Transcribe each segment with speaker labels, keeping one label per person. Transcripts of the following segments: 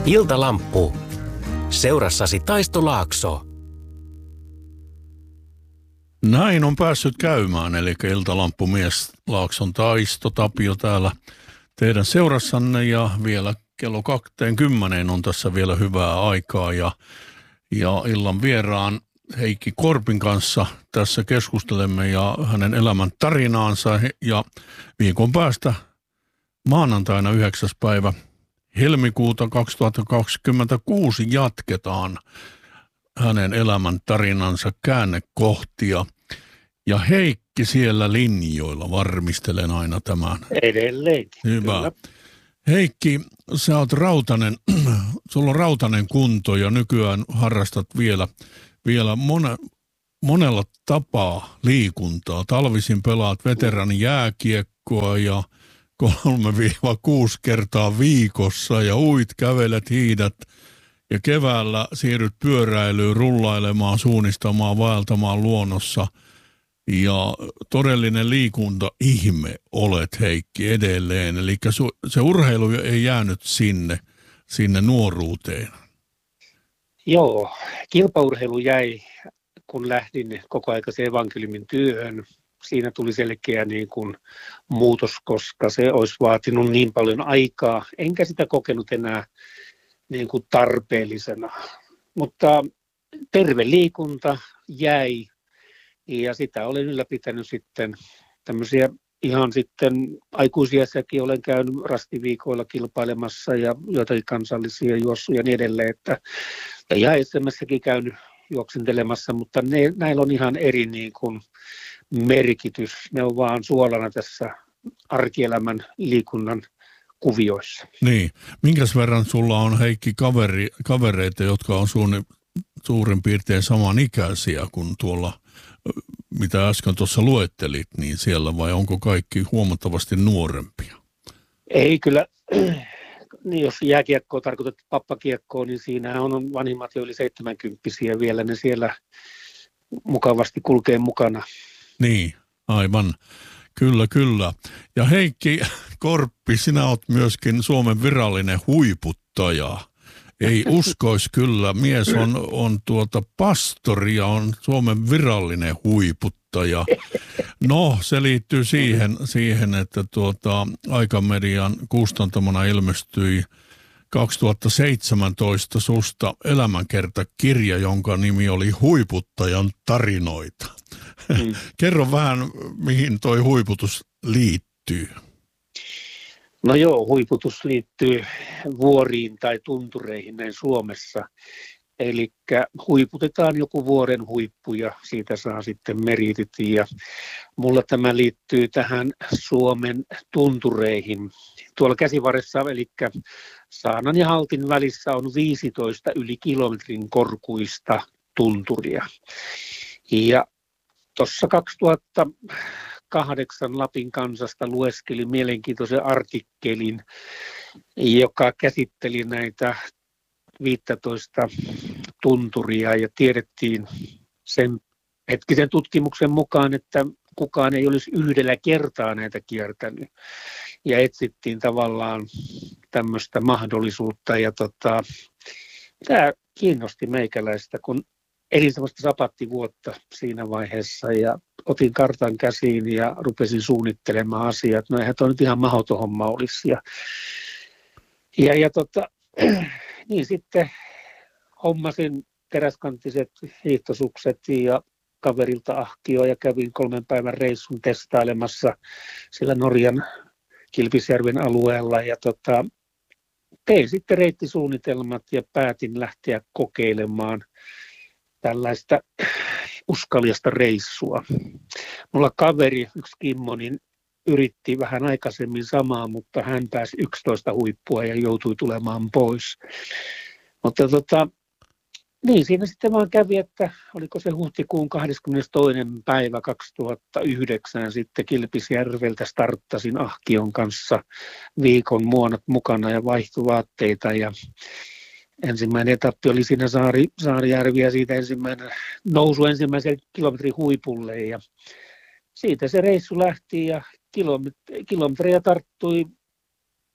Speaker 1: Iltalamppu. Seurassasi Taisto Laakso.
Speaker 2: Näin on päässyt käymään, eli Iltalamppumies Laakson Taisto Tapio täällä teidän seurassanne ja vielä kello 20 on tässä vielä hyvää aikaa ja illan vieraan Heikki Korpin kanssa tässä keskustelemme ja hänen elämän tarinaansa ja viikon päästä maanantaina 9. päivä helmikuuta 2026 jatketaan hänen elämän tarinansa käännekohtia. Ja Heikki siellä linjoilla, varmistelen aina tämän.
Speaker 3: Edelleenkin.
Speaker 2: Hyvä.
Speaker 3: Kyllä.
Speaker 2: Heikki, sä oot rautanen, sulla on rautanen kunto ja nykyään harrastat vielä monella tapaa liikuntaa. Talvisin pelaat veteraani jääkiekkoa ja 3-6 kertaa viikossa ja uit, kävelet, hiidät ja keväällä siirryt pyöräilyyn, rullailemaan, suunnistamaan, vaeltamaan luonnossa. Ja todellinen liikunta-ihme olet, Heikki, edelleen. Eli se urheilu ei jäänyt sinne nuoruuteen.
Speaker 3: Joo, kilpaurheilu jäi, kun lähdin kokoaikaiseen evankeliumin työhön. Siinä tuli selkeä niin kuin muutos, koska se olisi vaatinut niin paljon aikaa. Enkä sitä kokenut enää niin kuin tarpeellisena. Mutta terve liikunta jäi ja sitä olen ylläpitänyt sitten tämmöisiä ihan sitten aikuisiässäkin olen käynyt rastiviikoilla kilpailemassa ja joitakin kansallisia juossuja ja niin edelleen. Ja SM:ssäkin käynyt juoksentelemassa, mutta näillä on ihan eri niin kuin merkitys. Ne on vaan suolana tässä arkielämän liikunnan kuvioissa.
Speaker 2: Niin. Minkäs verran sulla on, Heikki, kavereita, jotka on suurin piirtein samanikäisiä kuin tuolla, mitä äsken tuossa luettelit, niin siellä, vai onko kaikki huomattavasti nuorempia?
Speaker 3: Ei kyllä, niin jos jääkiekkoa tarkoitat pappakiekkoa, niin siinä on vanhimmat jo yli 70-vuotiaita vielä, ne siellä mukavasti kulkee mukana.
Speaker 2: Niin, aivan. Kyllä. Ja Heikki Korppi, sinä olet myöskin Suomen virallinen huiputtaja. Ei uskois kyllä, mies on pastori ja on Suomen virallinen huiputtaja. No, se liittyy siihen että Aikamedian kustantamana ilmestyi 2017 susta elämänkertakirja, jonka nimi oli Huiputtajan tarinoita. Kerro vähän, mihin toi huiputus liittyy.
Speaker 3: No joo, huiputus liittyy vuoriin tai tuntureihin näin Suomessa. Eli huiputetaan joku vuoren huippu ja siitä saa sitten meritit. Ja mulla tämä liittyy tähän Suomen tuntureihin. Tuolla Käsivarressa, eli Saanan ja Haltin välissä on 15 yli kilometrin korkuista tunturia. Ja tuossa 2008 Lapin Kansasta lueskelin mielenkiintoisen artikkelin, joka käsitteli näitä 15 tunturia ja tiedettiin sen hetkisen tutkimuksen mukaan, että kukaan ei olisi yhdellä kertaa näitä kiertänyt. Ja etsittiin tavallaan tämmöistä mahdollisuutta ja tämä kiinnosti meikäläistä, kun elin semmoista sapattivuotta siinä vaiheessa ja otin kartan käsiin ja rupesin suunnittelemaan asiat. No eihän toi nyt ihan mahdoton homma olisi. Niin sitten hommasin teräskanttiset hiihtosukset ja kaverilta ahkio ja kävin 3 päivän reissun testailemassa sillä Norjan Kilpisjärven alueella ja tein sitten reittisuunnitelmat ja päätin lähteä kokeilemaan tällaista uskaliasta reissua. Mulla kaveri, yksi Kimmo, niin yritti vähän aikaisemmin samaa, mutta hän pääsi 11 huippua ja joutui tulemaan pois. Mutta niin siinä sitten vaan kävi, että oliko se huhtikuun 22. päivä 2009 sitten Kilpisjärveltä starttasin ahkion kanssa viikon muonat mukana ja vaihtovaatteita ja ensimmäinen etappi oli siinä Saarijärvi ja siitä nousu ensimmäiselle kilometrin huipulle ja siitä se reissu lähti ja kilometrejä tarttui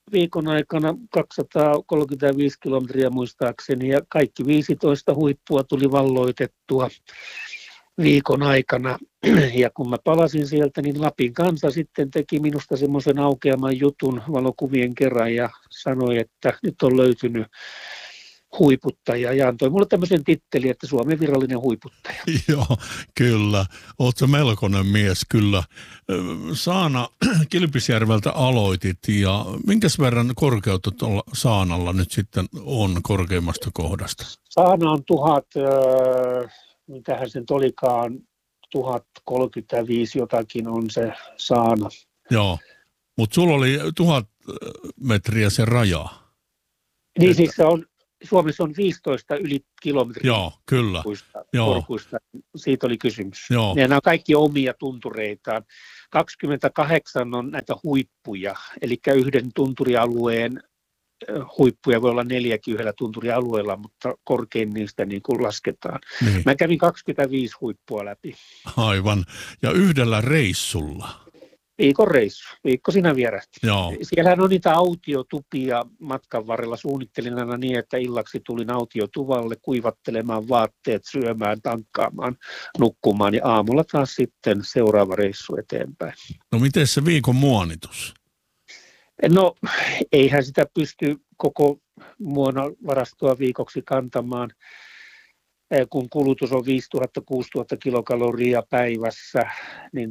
Speaker 3: viikon aikana 235 kilometriä muistaakseni ja kaikki 15 huippua tuli valloitettua viikon aikana. Ja kun mä palasin sieltä, niin Lapin kansa sitten teki minusta semmoisen aukeaman jutun valokuvien kerran ja sanoi, että nyt on löytynyt huiputtaja ja antoi mulle tämmöisen tittelin, että Suomen virallinen huiputtaja.
Speaker 2: Joo, kyllä. Oletko melkoinen mies, kyllä. Saana Kilpisjärveltä aloitit ja minkäs verran korkeutta tuolla Saanalla nyt sitten on korkeimmasta kohdasta?
Speaker 3: Saana on mitähän sen olikaan, 1035 jotakin on se Saana.
Speaker 2: Joo, mutta sulla oli 1000 metriä se raja.
Speaker 3: Niin siis se on, Suomessa on 15 yli kilometriä.
Speaker 2: Joo, kyllä.
Speaker 3: Korkuista. Siitä oli kysymys.
Speaker 2: Joo.
Speaker 3: Ja nämä on kaikki omia tuntureitaan. 28 on näitä huippuja, eli yhden tunturialueen huippuja voi olla 4 yhdellä tunturialueella, mutta korkein niistä niin kuin lasketaan.
Speaker 2: Niin.
Speaker 3: Mä kävin 25 huippua läpi.
Speaker 2: Aivan. Ja yhdellä reissulla.
Speaker 3: Viikon reissu. Viikko siinä vierähti.
Speaker 2: Joo.
Speaker 3: Siellähän on niitä autiotupia matkan varrella. Suunnittelin aina niin, että illaksi tulin autiotuvalle kuivattelemaan vaatteet, syömään, tankkaamaan, nukkumaan ja aamulla taas sitten seuraava reissu eteenpäin.
Speaker 2: No miten se viikon muonitus?
Speaker 3: No eihän sitä pysty koko muonavarastoa viikoksi kantamaan, kun kulutus on 5000-6000 kilokaloria päivässä, niin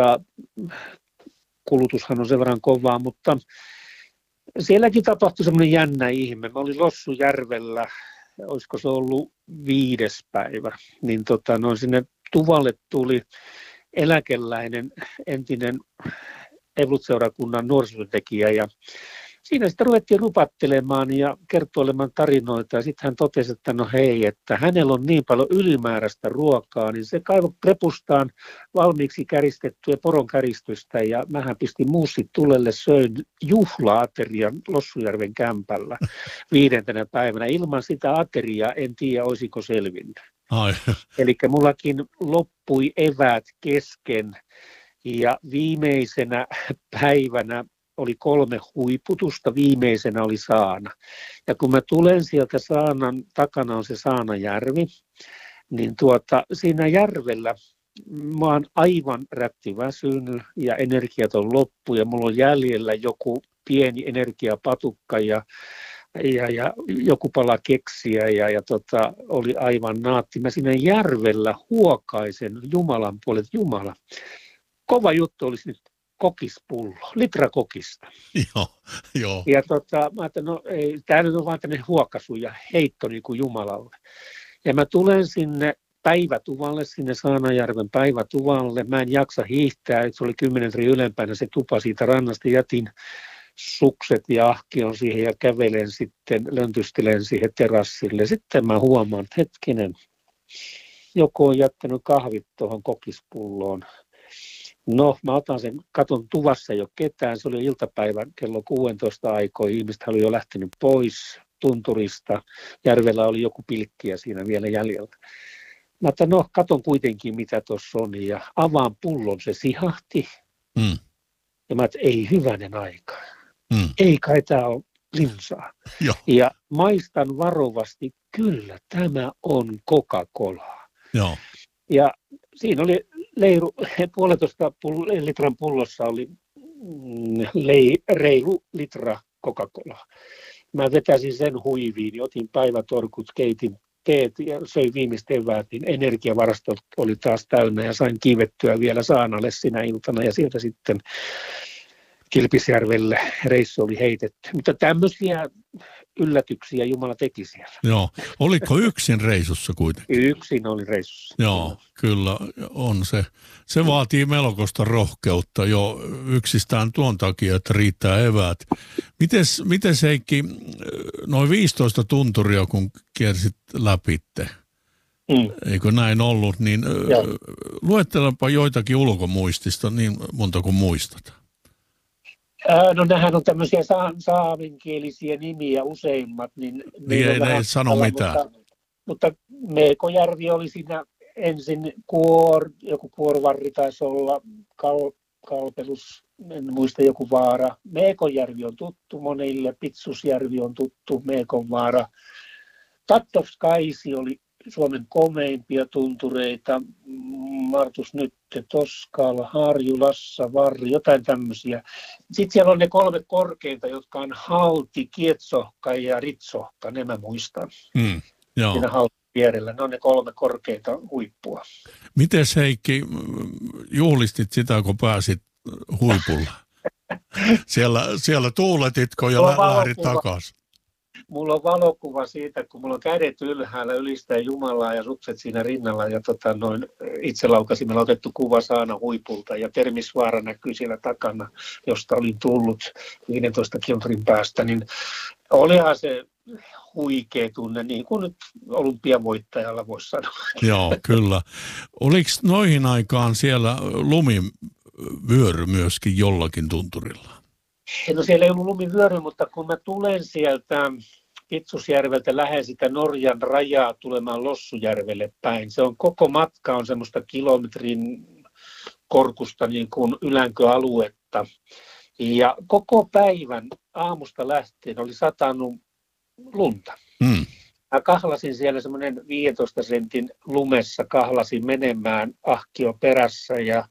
Speaker 3: kulutushan on sen verran kovaa, mutta sielläkin tapahtui semmoinen jännä ihme. Mä olin Lossujärvellä, olisiko se ollut 5. päivä, niin sinne tuvalle tuli eläkeläinen entinen Evolut-seurakunnan nuorisotyöntekijä ja siinä sitten ruvettiin rupattelemaan ja kertoilemaan tarinoita ja sitten hän totesi, että no hei, että hänellä on niin paljon ylimääräistä ruokaa, niin se kaivoi repustaan valmiiksi käristettyä poronkäristystä ja mähän pistin muussit tulelle, söin juhla-aterian Lossujärven kämpällä 5. päivänä. Ilman sitä ateriaa en tiedä, olisiko selvinnyt. Eli mullakin loppui eväät kesken. Ja viimeisenä päivänä oli 3 huiputusta, viimeisenä oli Saana. Ja kun mä tulen sieltä Saanan, takana on se Saanajärvi, niin siinä järvellä mä oon aivan rättiväsynyt ja energiat on loppu ja mulla on jäljellä joku pieni energiapatukka ja joku pala keksiä ja oli aivan naatti. Mä siinä järvellä huokaisen Jumalan puolet, Jumala. Kova juttu olisi nyt kokispullo, litra kokista.
Speaker 2: Joo.
Speaker 3: Ja mä ajattelin, no ei, tämä nyt on vaan tämmöinen huokaisu ja heitto niin kuin Jumalalle. Ja mä tulen sinne päivätuvalle, sinne Saanajärven päivätuvalle. Mä en jaksa hiihtää, se oli 10 ylempänä se tupa siitä rannasta. Jätin sukset ja ahkion siihen ja kävelen sitten, löntystelen siihen terassille. Sitten mä huomaan, että hetkinen, joku on jättänyt kahvit tuohon kokispulloon. No, mä otan sen, katon tuvassa jo ketään, se oli iltapäivän kello 16 aikoina, ihmiset oli jo lähtenyt pois tunturista, järvellä oli joku pilkkiä siinä vielä jäljellä. Mä otan, no, katon kuitenkin mitä tuossa on ja avaan pullon, se sihahti ja mä otan, ei hyvänen aika, ei kai tää ole limsaa. Ja maistan varovasti, kyllä tämä on Coca-Colaa.
Speaker 2: Joo.
Speaker 3: Ja siinä oli leiru, 1,5 litran pullossa oli reilu litra Coca-Colaa. Mä vetäsin sen huiviin, otin päivätorkut, keitin teet ja söin viimeistä eväät, niin energiavarastot oli taas täynnä ja sain kiivettyä vielä Saanalle sinä iltana ja sieltä sitten Kilpisjärvelle reissu oli heitetty. Mutta tämmöisiä yllätyksiä Jumala teki siellä.
Speaker 2: Joo. Oliko yksin reissussa kuitenkin?
Speaker 3: Yksin oli reissussa.
Speaker 2: Joo, kyllä on se. Se vaatii melkoista rohkeutta jo yksistään tuon takia, että riittää eväät. Mites Heikki, noin 15 tunturia kun kiersit läpitte, eikö näin ollut, niin luettelepa joitakin ulkomuistista niin monta kuin muistat.
Speaker 3: No nämähän on tämmöisiä saamenkielisiä nimiä useimmat. Niin
Speaker 2: ne ei sano mitään.
Speaker 3: Mutta Meekojärvi oli siinä ensin joku Kuorvarri taisi olla, Kalpelus, en muista joku vaara. Meekonjärvi on tuttu monille, Pitsusjärvi on tuttu, Meekonvaara. Tattovskaisi oli Suomen komeimpia tuntureita, Martus Nytte, Toskala, Harjulassa, Varri, jotain tämmöisiä. Sitten siellä on ne 3 korkeinta, jotka on Halti, Kietsohka ja Ritsohka, ne mä muistan.
Speaker 2: Joo.
Speaker 3: Siinä Haltin vierellä, ne on ne 3 korkeinta huippua.
Speaker 2: Mites Heikki, juhlistit sitä, kun pääsit huipulle? Siellä tuuletitko ja lähdit takaisin?
Speaker 3: Mulla on valokuva siitä, kun mulla on kädet ylhäällä ylistää Jumalaa ja sukset siinä rinnalla ja itselaukasimella otettu kuva Saana huipulta ja Termisvaara näkyy siellä takana, josta olin tullut 15 kilometrin päästä, niin olihan se huikea tunne, niin kuin nyt olympiavoittajalla voisi sanoa.
Speaker 2: Joo, kyllä. Oliko noihin aikaan siellä lumivyöry myöskin jollakin tunturilla?
Speaker 3: No siellä ei ollut lumivyöry, mutta kun mä tulen sieltä Pitsusjärveltä lähden sitä Norjan rajaa tulemaan Lossujärvelle päin. Se on koko matka on semmoista kilometrin korkusta niin kuin ylänkö-aluetta. Ja koko päivän aamusta lähtien oli satanut lunta. Mä kahlasin siellä semmoinen 15 sentin lumessa, kahlasin menemään ahkio perässä ja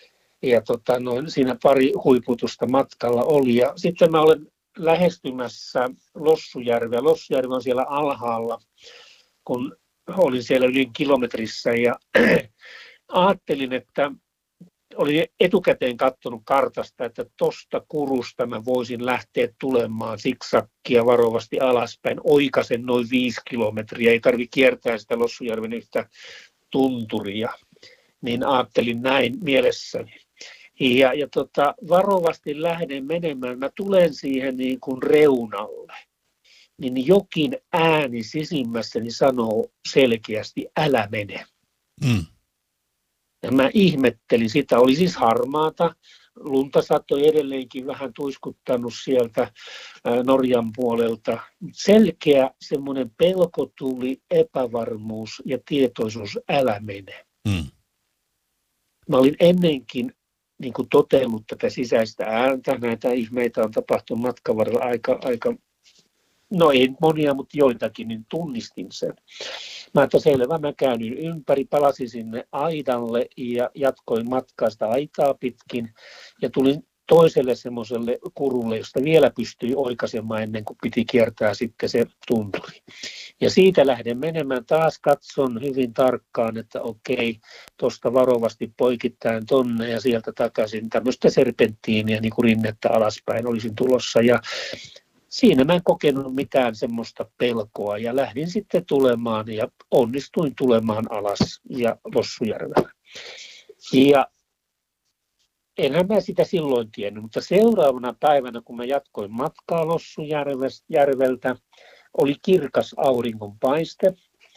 Speaker 3: siinä pari huiputusta matkalla oli. Ja sitten mä olen lähestymässä Lossujärveä. Lossujärvi on siellä alhaalla, kun olin siellä yli kilometrissä ja ajattelin, että olin etukäteen katsonut kartasta, että tosta kurusta mä voisin lähteä tulemaan siksakkia varovasti alaspäin, oikasen noin 5 kilometriä, ei tarvitse kiertää sitä Lossujärven yhtä tunturia, niin ajattelin näin mielessäni. Ja varovasti lähden menemään, mä tulen siihen niin kuin reunalle, niin jokin ääni sisimmässäni sanoo selkeästi, älä mene. Ja mä ihmettelin sitä, oli siis harmaata, lunta saattoi edelleenkin vähän tuiskuttanut sieltä Norjan puolelta. Selkeä semmoinen pelko tuli, epävarmuus ja tietoisuus, älä mene. Mä olin ennenkin niin kuin totellut tätä sisäistä ääntä, näitä ihmeitä on tapahtunut matkan varrella aika, no ei monia, mutta joitakin, niin tunnistin sen. Mä ajattelin, selvä, mä käännyin ympäri, palasin sinne aidalle ja jatkoin matkaa sitä aitaa pitkin ja tulin toiselle semmoiselle kurulle, josta vielä pystyi oikaisemaan ennen kuin piti kiertää sitten se tunturi. Ja siitä lähden menemään, taas katson hyvin tarkkaan, että okei, tuosta varovasti poikittain tonne ja sieltä takaisin tämmöistä serpenttiiniä niin kuin rinnettä alaspäin olisin tulossa. Ja siinä mä en kokenut mitään semmoista pelkoa ja lähdin sitten tulemaan ja onnistuin tulemaan alas ja Lossujärvellä. Ja enhän mä sitä silloin tiennyt, mutta seuraavana päivänä, kun mä jatkoin matkaa Lossujärveltä, oli kirkas auringonpaiste.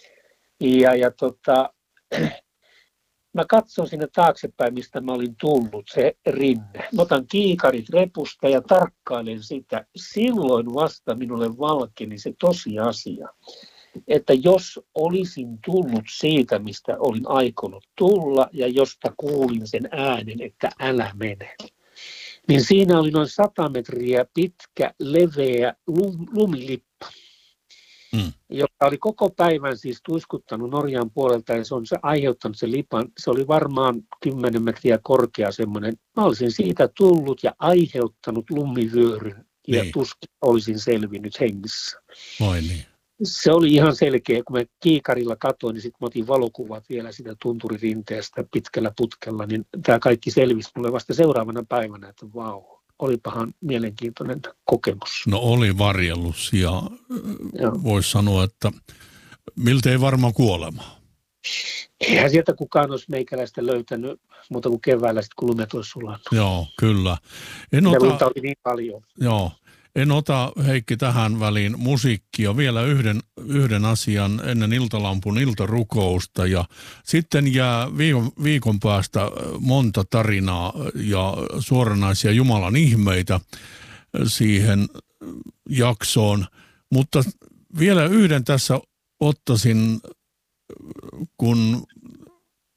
Speaker 3: Mä katson sinne taaksepäin, mistä mä olin tullut, se rinne. Mä otan kiikarit repusta ja tarkkailen sitä. Silloin vasta minulle valkeni se tosiasia, että jos olisin tullut siitä, mistä olin aikonut tulla ja josta kuulin sen äänen, että älä mene, niin siinä oli noin 100 metriä pitkä, leveä lumilippa, joka oli koko päivän siis tuiskuttanut Norjan puolelta ja se on aiheuttanut sen lipan. Se oli varmaan 10 metriä korkea semmoinen. Mä olisin siitä tullut ja aiheuttanut lumivyöryn ja tuskin olisin selvinnyt hengissä.
Speaker 2: Vai niin.
Speaker 3: Se oli ihan selkeä, kun mä kiikarilla katsoin, niin sitten mä otin valokuvat vielä sitä tunturirinteestä pitkällä putkella, niin tämä kaikki selvisi mulle vasta seuraavana päivänä, että vau, olipahan mielenkiintoinen kokemus.
Speaker 2: No oli varjellus ja voisi sanoa, että miltei varma kuolema.
Speaker 3: Eihän sieltä kukaan olisi meikäläistä löytänyt muuta kuin keväällä, sit, kun lumet olisi sulannut.
Speaker 2: Joo, kyllä.
Speaker 3: Lunta oli niin paljon.
Speaker 2: Joo. En ota, Heikki, tähän väliin musiikkia. Vielä yhden asian ennen Iltalampun iltarukousta. Ja sitten jää viikon päästä monta tarinaa ja suoranaisia Jumalan ihmeitä siihen jaksoon. Mutta vielä yhden tässä ottaisin, kun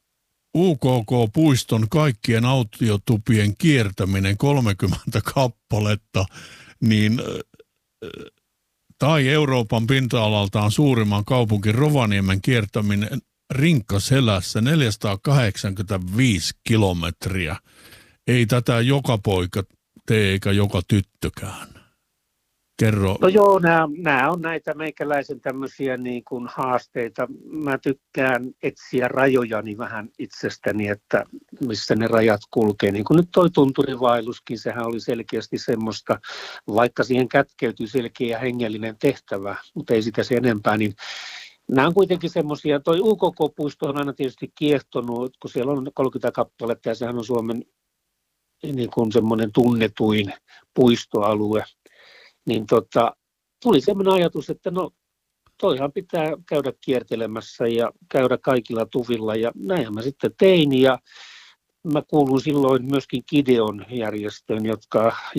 Speaker 2: UKK-puiston kaikkien autiotupien kiertäminen 30 kappaletta, niin tai Euroopan pinta-alaltaan suurimman kaupunki Rovaniemen kiertäminen rinkkaselässä 485 kilometriä. Ei tätä joka poika tee eikä joka tyttökään. Kerro.
Speaker 3: No joo, nämä on näitä meikäläisen tämmöisiä niin kuin haasteita. Mä tykkään etsiä rajojani vähän itsestäni, että missä ne rajat kulkee. Niin kuin nyt toi tunturivaelluskin, sehän oli selkeästi semmoista, vaikka siihen kätkeytyy selkeä hengellinen tehtävä, mutta ei sitä sen enempää, niin nämä on kuitenkin semmoisia, toi UKK-puisto on aina tietysti kiehtonut, kun siellä on 30 kappaletta ja sehän on Suomen niin kuin semmoinen tunnetuin puistoalue. Niin tuli semmoinen ajatus, että no toihan pitää käydä kiertelemässä ja käydä kaikilla tuvilla ja näinhän mä sitten tein ja mä kuulun silloin myöskin Gideon järjestöön,